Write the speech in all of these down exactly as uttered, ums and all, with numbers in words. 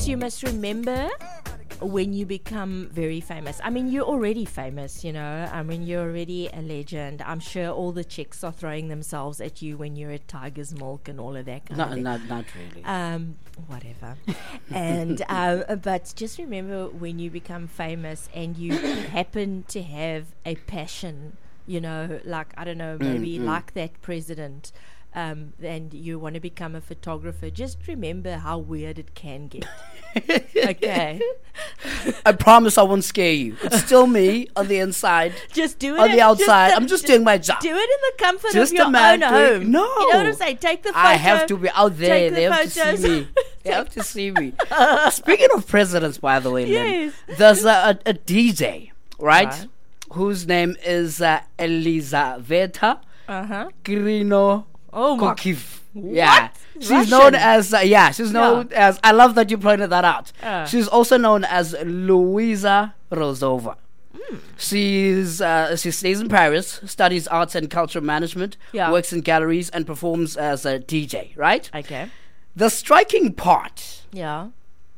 you must remember when you become very famous. I mean, you're already famous, you know. I mean, you're already a legend. I'm sure all the chicks are throwing themselves at you when you're at Tiger's Milk and all of that kind No, of thing. not, not really. Um, whatever. and um, but just remember when you become famous and you happen to have a passion, you know, like, I don't know, maybe mm. like that president, um, and you want to become a photographer, just remember how weird it can get. Okay. I promise I won't scare you. It's still me on the inside. Just do it on the at- outside. just I'm just doing my job. Do it in the comfort Just of your a man own doing- home. No. You know what I'm saying? Take the photo. I have to be out there. Take the They have to photos. see me. They have to see me. Speaking of presidents, by the way, Lynn, Yes. there's a, a, a D J, right? Right. Whose name is uh, Elizaveta Uh-huh. Grino Oh my. Kokiv. Yeah. What? She's Russian? known as, uh, yeah, she's known as, I love that you pointed that out. Uh. She's also known as Luisa Rozova. Mm. She's uh, she stays in Paris, studies arts and cultural management, Yeah. works in galleries, and performs as a D J, right? Okay. The striking part Yeah.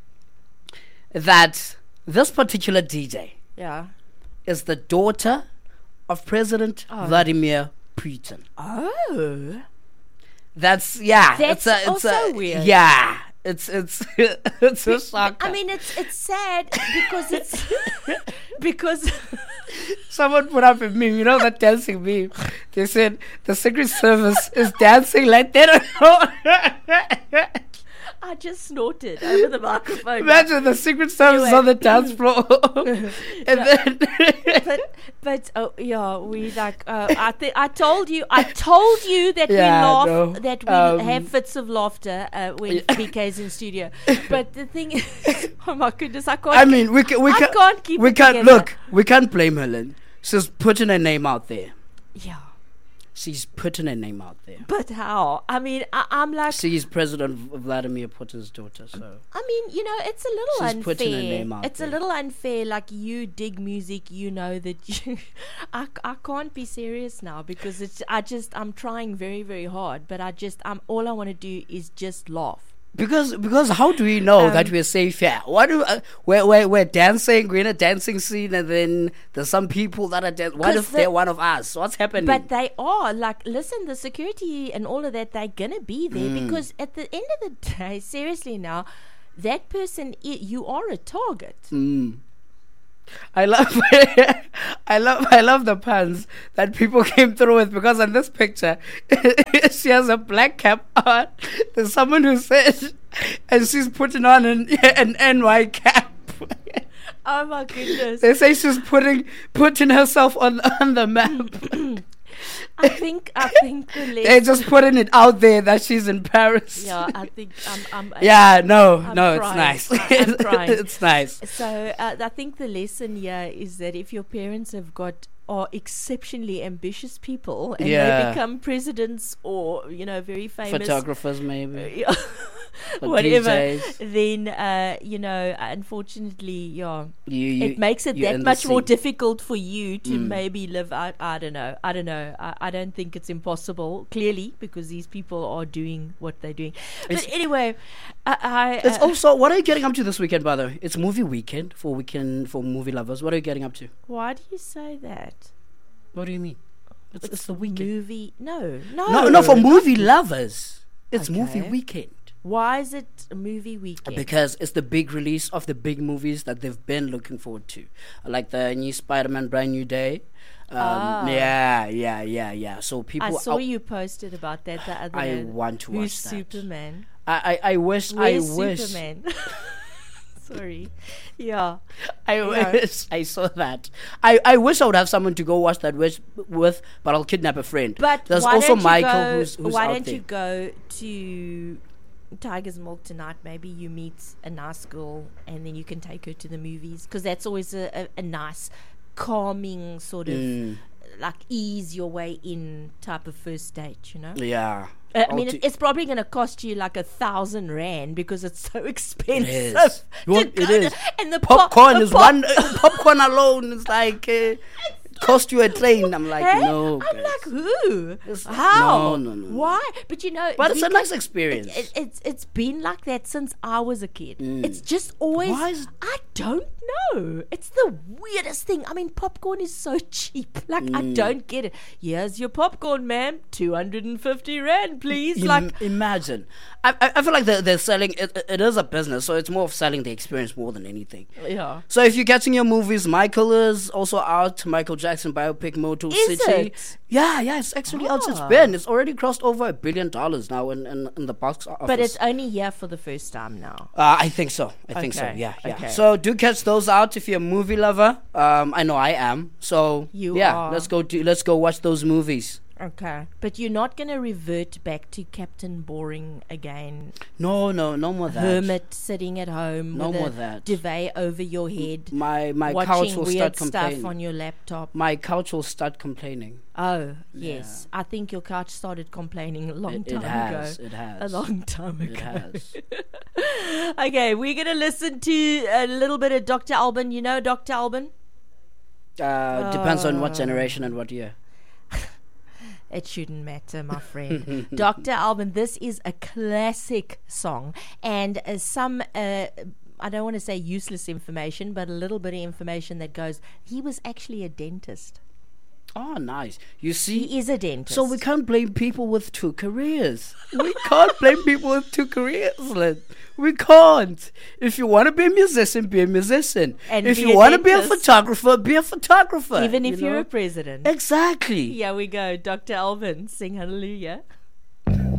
that this particular D J Yeah. is the daughter of President Oh. Vladimir Putin. Oh. That's yeah. That's it's a, it's also a, weird. Yeah, it's it's it's a shocker. I mean, it's it's sad because it's because Someone put up a meme, you know that dancing meme. They said the Secret Service is dancing like they don't know. I just snorted over the microphone. Imagine the Secret Service Anyway. on the dance floor, and then but but oh yeah, we like uh, I think I told you I told you that Yeah, we laugh no, that we um, have fits of laughter uh, when B K's in studio. But the thing is, oh my goodness, I can't. I mean we can we I can can't keep we it can't together. look we can't blame her, Lynn. She's putting her name out there. Yeah, She's putting her name out there. but how? I mean, I, I'm like. She's President V- Vladimir Putin's daughter, so I mean, you know, it's a little She's unfair. putting her name out it's there. a little unfair. Like, you dig music, you know that you. I, I can't be serious now because it's. I just I'm trying very very hard, but I just I'm all I want to do is just laugh. because because how do we know Um, that we're safe here? What do uh, we're, we're we're dancing, we're in a dancing scene, and then there's some people that are dan- what 'Cause if the- they're one of us? What's happening? But they are like, listen, the security and all of that, they're gonna be there Mm. because at the end of the day, seriously now, that person, I- you are a target. Mm. I love, I love, I love the puns that people came through with because in this picture, she has a black cap on. There's someone who says, and she's putting on an an N Y cap. Oh my goodness. They say she's putting putting herself on on the map. I think I think the less They're just putting it out there that she's in Paris. yeah, I think I'm, I'm Yeah, no, I'm no, crying. it's nice. I'm crying. It's nice. So uh, I think the lesson here is that if your parents have got are exceptionally ambitious people and Yeah. they become presidents or you know very famous Photographers, maybe. yeah, Or whatever, D Js. then uh, you know unfortunately yeah You, you, it makes it you're that in the much more scene. difficult for you to Mm. maybe live out. I don't know. I don't know. I, I don't think it's impossible, clearly, because these people are doing what they're doing. It's- but anyway, I. I It's uh, also, what are you getting up to this weekend, by the way? It's movie weekend for weekend for movie lovers. What are you getting up to? why do you say that? What do you mean? It's, it's the weekend. Movie? No, no, No, no, for movie lovers. It's Okay. movie weekend. Why is it a movie weekend? Because it's the big release of the big movies that they've been looking forward to. Like the new Spider-Man Brand New Day. Um, Ah. Yeah, yeah, yeah, yeah. So people... I saw out- you posted about that the other I day. want to Who's watch that. Superman? I, I, I wish, Where's I wish... Superman? Sorry. Yeah. I Yeah. wish I saw that. I, I wish I would have someone to go watch that with, with but I'll kidnap a friend. But there's why also don't you Michael go, who's, who's why out don't there. you go to Tiger's Milk tonight? Maybe you meet a nice girl and then you can take her to the movies, because that's always a, a, a nice calming sort of Mm, like ease your way in type of first date, you know. yeah. Uh, I I'll mean, do- it, it's probably going to cost you like a thousand rand because it's so expensive. is. to What- it go is. to- and the pop- popcorn the is pop- one uh, popcorn alone is like uh, cost you a train. I'm like, Hey? no. I'm guys. like, who? It's- How? no, no, no, no. Why? But you know, But it's a because nice experience. It, it, it's it's been like that since I was a kid. Mm. It's just always. Why is- I don't know. It's the weirdest thing. I mean, popcorn is so cheap. Like I Mm. don't get it. Here's your popcorn, ma'am. Two hundred and fifty rand, please. Im- like imagine. I, I I feel like they're, they're selling. It, it is a business, so it's more of selling the experience more than anything. yeah. So if you're catching your movies, Michael is also out. Michael Jackson biopic Motor Is City. it? Yeah, yeah, it's actually out since Ah. Ben. It's already crossed over a billion dollars now in, in, in the box office. But it's only here for the first time now. Uh, I think so. I think so. Okay, Yeah, yeah. okay. So do catch those out if you're a movie lover. Um, I know I am. So You yeah, are. let's go. Do, let's go watch those movies. Okay. But you're not going to revert back to Captain Boring again. No, no, no more that. Hermit sitting at home No with more a that. duvet over your head. My my couch watching will weird start stuff complaining. on your laptop. My couch will start complaining. Oh, yes. I think your couch started complaining a long It, time it has. ago. It has. A long time It ago. has. Okay, we're going to listen to a little bit of Doctor Alban. You know Doctor Alban? Uh, depends on what Uh. generation and what year. It shouldn't matter, my friend. Doctor Alban, this is a classic song. And uh, some, uh, I don't want to say useless information, but a little bit of information that goes, he was actually a dentist. Oh, nice. You see, He is a dentist. so we can't blame people with two careers. We can't blame people with two careers, Lynn. We can't. If you want to be a musician, be a musician. And if be you a want to be a dentist. photographer, be a photographer. Even if you you're know? a president. Exactly. Here we go. Doctor Alban, sing hallelujah.